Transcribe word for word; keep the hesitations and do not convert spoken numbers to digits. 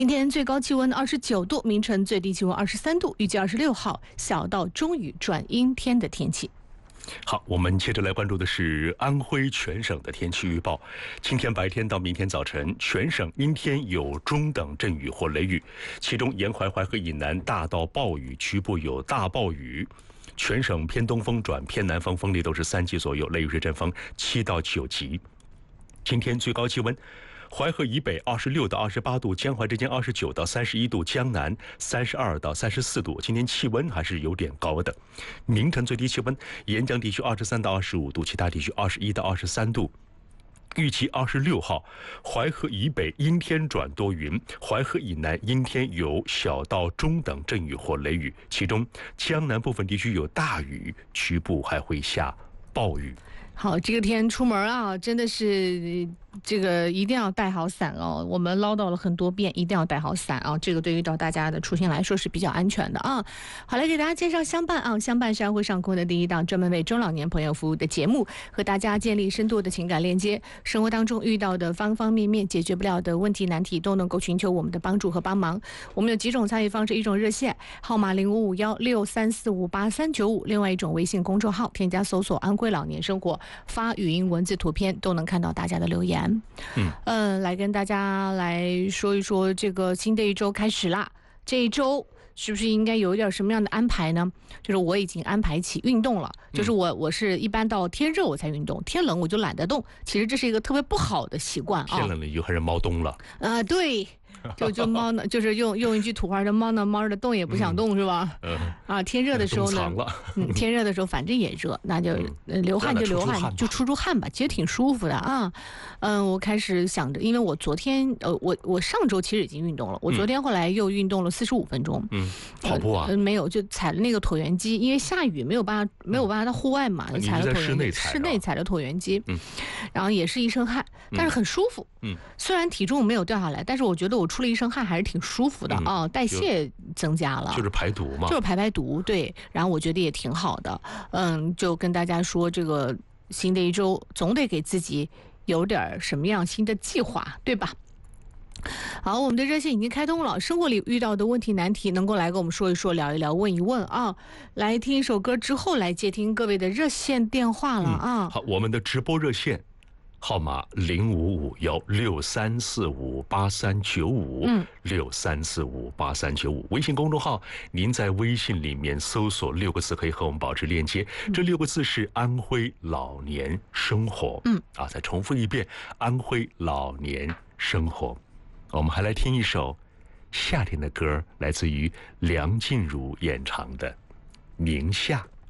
今天最高气温二十九度，明晨最低气温二十三度，预计二十六号小到中雨转阴天的天气。 好，我们接着来关注的是安徽全省的天气预报。今天白天到明天早晨，全省阴天有中等阵雨或雷雨，其中沿淮淮河以南大到暴雨，局部有大暴雨。全省偏东风转偏南风，风力都是三级左右，雷雨是阵风七到九级。今天最高气温，淮河以北二十六到二十八度，江淮之间二十九到三十一度，江南三十二到三十四度。今天气温还是有点高的。明晨最低气温，沿江地区二十三到二十五度，其他地区二十一到二十三度。预计二十六号，淮河以北阴天转多云，淮河以南阴天有小到中等阵雨或雷雨，其中江南部分地区有大雨，局部还会下暴雨。 好，这个天出门啊，真的是这个一定要带好伞哦。我们唠叨了很多遍，一定要带好伞啊。这个对于到大家的出行来说是比较安全的啊。好，来给大家介绍相伴啊，相伴是安徽上空的第一档专门为中老年朋友服务的节目，和大家建立深度的情感链接。生活当中遇到的方方面面解决不了的问题难题，都能够寻求我们的帮助和帮忙。我们有几种参与方式，一种热线号码零五五幺六三四五八三九五，另外一种微信公众号添加搜索安徽老年生活，发语音、文字、图片都能看到大家的留言。嗯，呃，来跟大家来说一说，这个新的一周开始啦。这一周是不是应该有一点什么样的安排呢？就是我已经安排起运动了，就是我我是一般到天热我才运动，天冷我就懒得动。其实这是一个特别不好的习惯啊。 天冷了就开始猫冬了。啊、 呃，对。就就猫呢，就是用用一句土话，叫猫呢猫的动也不想动、嗯、是吧？嗯啊，天热的时候呢，嗯，天热的时候反正也热，那就、嗯、流汗就流汗，出出汗就出出汗吧，其实挺舒服的啊。嗯，我开始想着，因为我昨天呃，我我上周其实已经运动了，我昨天后来又运动了四十五分钟。 嗯，跑步啊？ 呃、没有，就踩了那个椭圆机，因为下雨没有办法没有办法到户外嘛， 嗯、 踩了椭圆机， 室内踩了椭圆机， 嗯， 然后也是一身汗，但是很舒服。 嗯， 虽然体重没有掉下来，但是我觉得我出了一身汗还是挺舒服的啊、嗯，代谢增加了， 就是排毒嘛， 就是排排毒，对。然后我觉得也挺好的，嗯，就跟大家说，这个新的一周总得给自己有点什么样新的计划，对吧？好，我们的热线已经开通了，生活里遇到的问题难题能够来跟我们说一说，聊一聊，问一问啊。来听一首歌之后，来接听各位的热线电话了啊。 嗯、好，我们的直播热线号码零五五幺六三四五八三九五，嗯，六三四五八三九五。微信公众号，您在微信里面搜索六个字，可以和我们保持链接。嗯、这六个字是安徽老年生活。嗯，啊，再重复一遍，安徽老年生活。我们还来听一首夏天的歌，来自于梁静茹演唱的《宁夏》。